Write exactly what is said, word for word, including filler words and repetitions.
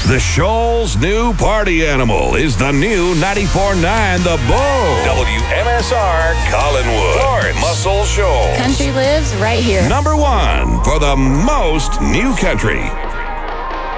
The Shoals' new party animal is the new ninety-four point nine The Bull. W M S R Collinwood. Florence. Muscle Shoals. Country lives right here. Number one for the most new country.